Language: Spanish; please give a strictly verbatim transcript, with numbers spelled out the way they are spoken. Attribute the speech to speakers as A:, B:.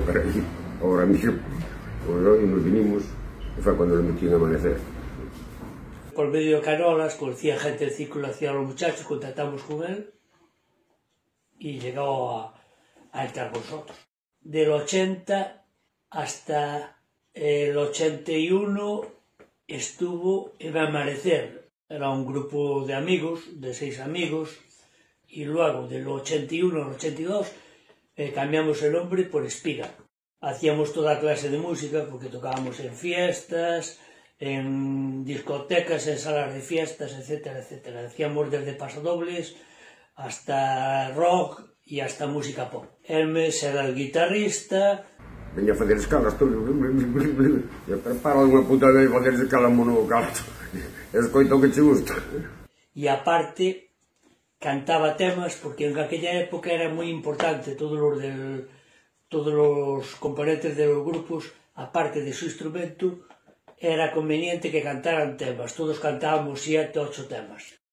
A: para ahí, ahora mismo. Pues hoy nos vinimos y fue cuando lo metí en Amanecer.
B: Por medio de Canolas, conocía gente del círculo, hacía a los muchachos, contactamos con él y llegó a, a entrar con nosotros. Del ochenta hasta el ochenta y uno estuvo en Amanecer. Era un grupo de amigos, de seis amigos, y luego del ochenta y uno al ochenta y dos eh, cambiamos el nombre por Espiga. Hacíamos toda clase de música porque tocábamos en fiestas, en discotecas, en salas de fiestas, etcétera, etcétera. Hacíamos desde pasodobles hasta rock y hasta música pop. Hermes era el guitarrista.
A: Venía a facer escalas todo. E prepara unha puta de facer escalas monovocal. Escoita o que che gusta.
B: E aparte, cantaba temas, porque en aquella época era moi importante, todos os, del, todos os componentes de los grupos, aparte de su instrumento, era conveniente que cantaran temas. Todos cantábamos siete, ocho temas.